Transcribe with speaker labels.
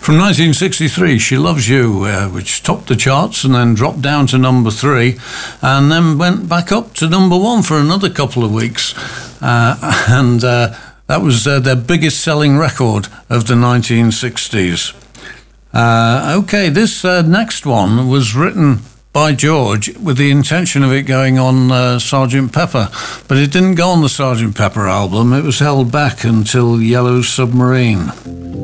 Speaker 1: From 1963, She Loves You, which topped the charts and then dropped down to number 3 and then went back up to number 1 for another couple of weeks. That was their biggest selling record of the 1960s. Okay, this next one was written by George with the intention of it going on Sgt. Pepper, but it didn't go on the Sgt. Pepper album. It was held back until Yellow Submarine.